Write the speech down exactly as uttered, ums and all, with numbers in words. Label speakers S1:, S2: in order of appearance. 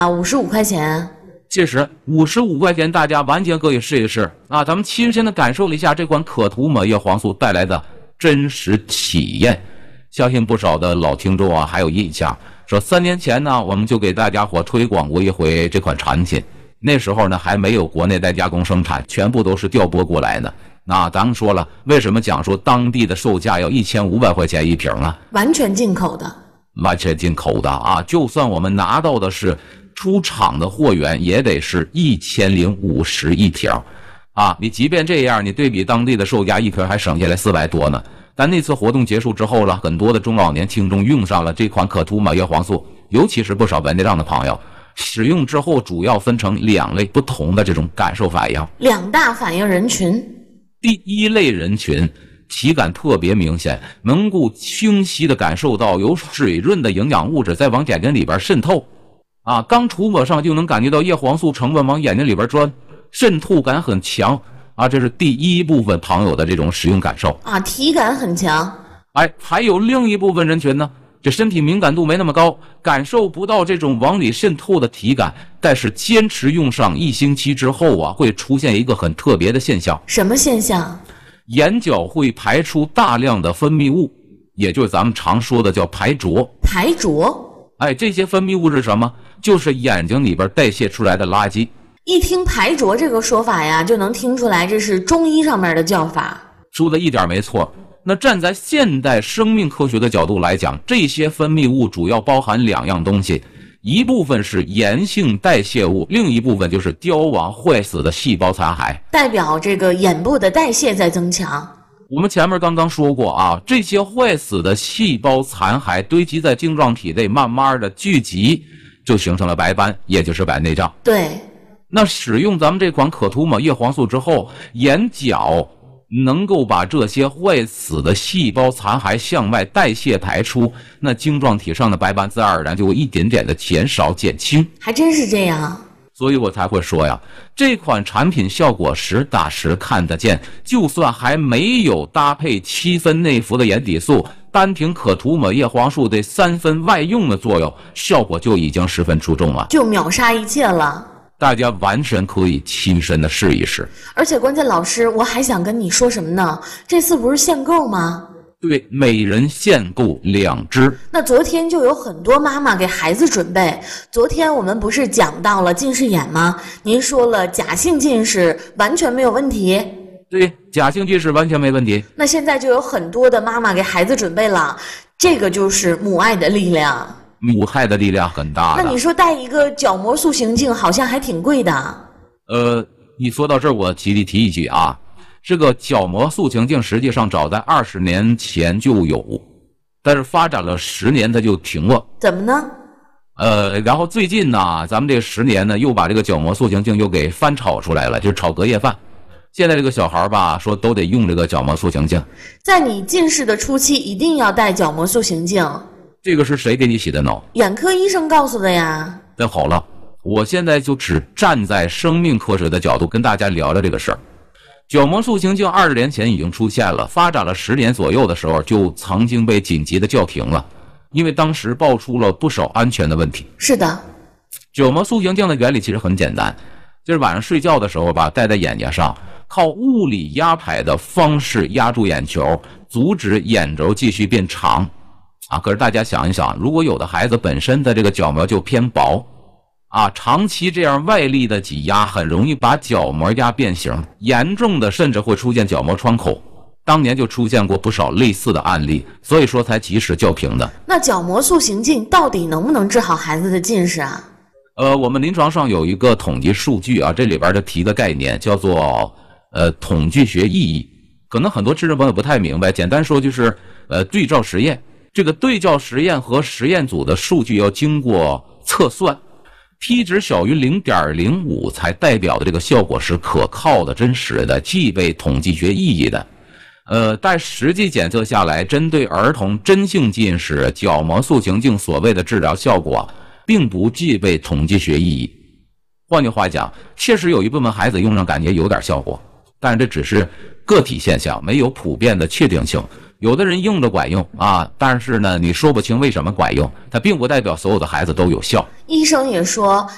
S1: 啊，五十五块钱。
S2: 其实五十五块钱大家完全可以试一试啊！咱们亲身的感受了一下这款可涂抹叶黄素带来的真实体验。相信不少的老听众啊还有印象，说三年前呢我们就给大家伙推广过一回这款产品，那时候呢还没有国内代加工生产，全部都是调拨过来的。那咱们说了，为什么讲说当地的售价要一千五百块钱一瓶啊？
S1: 完全进口的。
S2: 完全进口的啊！就算我们拿到的是出厂的货源，也得是一千零五十一瓶啊！你即便这样，你对比当地的售价，一瓶还省下来四百多呢。但那次活动结束之后了，很多的中老年听众用上了这款可涂抹叶黄素，尤其是不少白内障的朋友，使用之后主要分成两类不同的这种感受反应。
S1: 两大反应人群。
S2: 第一类人群体感特别明显，能够清晰的感受到有水润的营养物质在往眼睛里边渗透啊，刚涂抹上就能感觉到叶黄素成分往眼睛里边钻，渗透感很强啊，这是第一部分朋友的这种使用感受
S1: 啊，体感很强。
S2: 哎，还有另一部分人群呢，这身体敏感度没那么高，感受不到这种往里渗透的体感，但是坚持用上一星期之后啊，会出现一个很特别的现象。
S1: 什么现象？
S2: 眼角会排出大量的分泌物，也就是咱们常说的叫排浊。
S1: 排浊？
S2: 哎，这些分泌物是什么？就是眼睛里边代谢出来的垃圾。
S1: 一听排浊这个说法呀，就能听出来这是中医上面的叫法。
S2: 说的一点没错。那站在现代生命科学的角度来讲，这些分泌物主要包含两样东西，一部分是炎性代谢物，另一部分就是凋亡坏死的细胞残骸，
S1: 代表这个眼部的代谢在增强。
S2: 我们前面刚刚说过啊，这些坏死的细胞残骸堆积在晶状体内，慢慢的聚集，就形成了白斑，也就是白内障。
S1: 对。
S2: 那使用咱们这款可涂抹叶黄素之后，眼角能够把这些坏死的细胞残骸向外代谢排出，那晶状体上的白斑自然而然就会一点点的减少减轻。
S1: 还真是这样。
S2: 所以我才会说呀，这款产品效果实打实看得见，就算还没有搭配七分内服的眼底素，单凭可涂抹叶黄素这三分外用的作用，效果就已经十分出众了，
S1: 就秒杀一切了。
S2: 大家完全可以亲身的试一试。
S1: 而且关键老师，我还想跟你说什么呢？这次不是限购吗？
S2: 对，每人限购两支。
S1: 那昨天就有很多妈妈给孩子准备。昨天我们不是讲到了近视眼吗？您说了假性近视完全没有问题。
S2: 对，假性近视完全没问题。
S1: 那现在就有很多的妈妈给孩子准备了，这个就是母爱的力量。
S2: 母爱的力量很大的。
S1: 那你说戴一个角膜塑形镜好像还挺贵的。
S2: 呃，你说到这儿，我提提提一句啊，这个角膜塑形镜实际上早在二十年前就有，但是发展了十年它就停了。
S1: 怎么呢？
S2: 呃，然后最近呢，咱们这十年呢，又把这个角膜塑形镜又给翻炒出来了，就是炒隔夜饭。现在这个小孩吧，说都得用这个角膜塑形镜。
S1: 在你近视的初期，一定要戴角膜塑形镜。
S2: 这个是谁给你洗的脑？
S1: 眼科医生告诉的呀。
S2: 那好了，我现在就只站在生命科学的角度跟大家聊聊这个事儿。角膜塑形镜二十年前已经出现了，发展了十年左右的时候，就曾经被紧急的叫停了，因为当时爆出了不少安全的问题。
S1: 是的，
S2: 角膜塑形镜的原理其实很简单，就是晚上睡觉的时候吧，戴在眼睛上，靠物理压排的方式压住眼球，阻止眼轴继续变长。啊，可是大家想一想，如果有的孩子本身的这个角膜就偏薄，啊，长期这样外力的挤压，很容易把角膜压变形，严重的甚至会出现角膜穿孔。当年就出现过不少类似的案例，所以说才及时叫停的。
S1: 那角膜塑形镜到底能不能治好孩子的近视啊？
S2: 呃，我们临床上有一个统计数据啊，这里边的提的概念叫做呃统计学意义，可能很多知识朋友不太明白，简单说就是呃对照实验。这个对照实验和实验组的数据要经过测算， P 值小于 零点零五 才代表的这个效果是可靠的、真实的，具备统计学意义的。呃，但实际检测下来，针对儿童真性近视，角膜塑形镜所谓的治疗效果并不具备统计学意义。换句话讲，确实有一部分孩子用上感觉有点效果，但是这只是个体现象，没有普遍的确定性。有的人用着管用啊，但是呢，你说不清为什么管用，它并不代表所有的孩子都有效。
S1: 医生也说，